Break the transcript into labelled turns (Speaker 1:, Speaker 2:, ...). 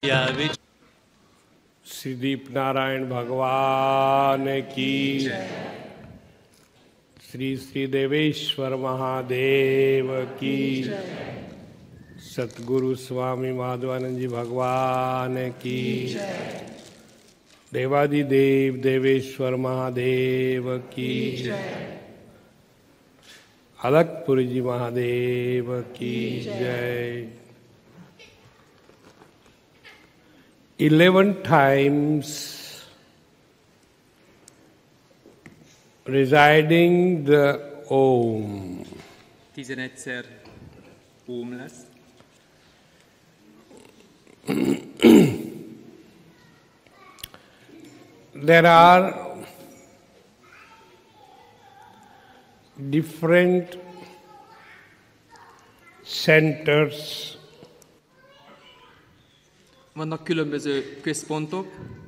Speaker 1: श्री दीप नारायण भगवान की, श्री श्री देवेश्वर महादेव की, सतगुरु स्वामी माधवानंद जी भगवान की, देवादिदेव देवेश्वर महादेव की, अलकपुरी जी महादेव की जय। 11 times residing the Om.
Speaker 2: 11-szer Om lesz.
Speaker 1: There are different centers.
Speaker 2: Vannak különböző központok,